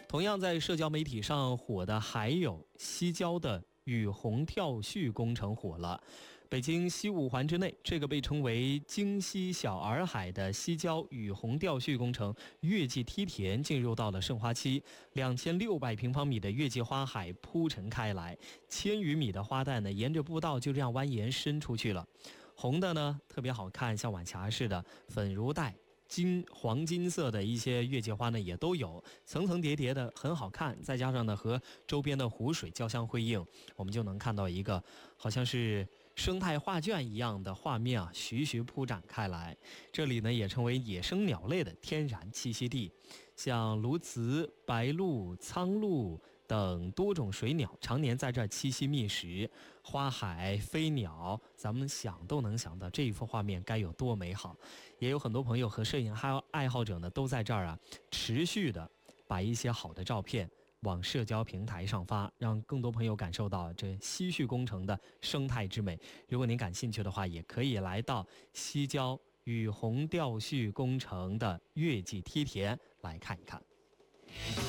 同样在社交媒体上火的还有西郊的雨虹吊絮工程火了。北京西五环之内，这个被称为京西小洱海的西郊雨虹吊絮工程月季梯田进入到了盛花期，2600平方米的月季花海铺陈开来，1000余米的花带呢，沿着步道就这样蜿蜒伸出去了。红的呢特别好看，像晚霞似的，粉如带。黄金色的一些月季花呢也都有，层层叠叠的很好看，再加上呢和周边的湖水交相辉映，我们就能看到一个好像是生态画卷一样的画面啊，徐徐铺展开来。这里呢也成为野生鸟类的天然栖息地，像鸬鹚、白鹭、苍鹭等多种水鸟常年在这儿栖息觅食，花海飞鸟，咱们想都能想到这一幅画面该有多美好。也有很多朋友和摄影爱好者呢都在这儿啊，持续的把一些好的照片往社交平台上发，让更多朋友感受到这西絮工程的生态之美。如果您感兴趣的话，也可以来到西郊雨虹吊絮工程的月季梯田来看一看。